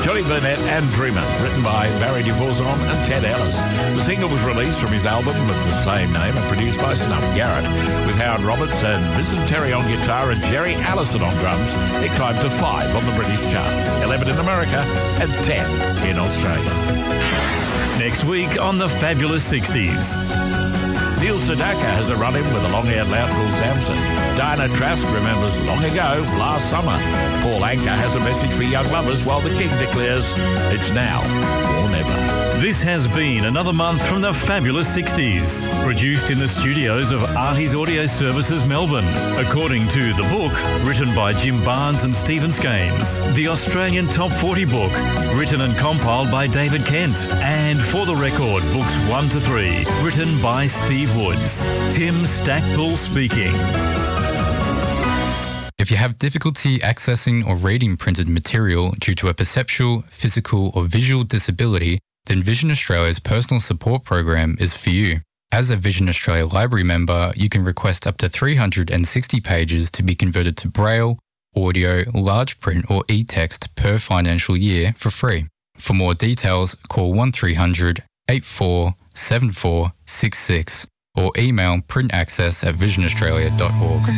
Johnny Burnett and Dreamer, written by Barry DuVorzon and Ted Ellis. The single was released from his album of the same name and produced by Snuff Garrett, with Howard Roberts and Vincent Terry on guitar and Jerry Allison on drums. It climbed to 5 on the British charts, 11 in America and 10 in Australia. Next week on the Fabulous 60s. Neil Sedaka has a run-in with a long-haired Loudville Samson. Diana Trask remembers long ago, last summer. Paul Anka has a message for young lovers, while the King declares it's now or never. This has been another month from the Fabulous 60s, produced in the studios of Artie's Audio Services, Melbourne. According to the book, written by Jim Barnes and Stephen Skanes, the Australian Top 40 book, written and compiled by David Kent, and For the Record, books 1 to 3, written by Steve Woods. Tim Stackpool speaking. If you have difficulty accessing or reading printed material due to a perceptual, physical or visual disability, then Vision Australia's personal support program is for you. As a Vision Australia Library member, you can request up to 360 pages to be converted to Braille, audio, large print or e-text per financial year for free. For more details, call 1300 84 7466 or email printaccess@visionaustralia.org.